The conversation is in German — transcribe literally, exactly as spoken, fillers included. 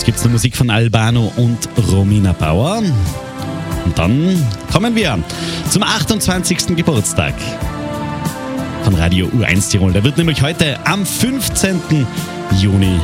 Jetzt gibt es noch Musik von Albano und Romina Bauer. Und dann kommen wir zum achtundzwanzigsten Geburtstag von Radio U eins Tirol. Der wird nämlich heute am fünfzehnten Juni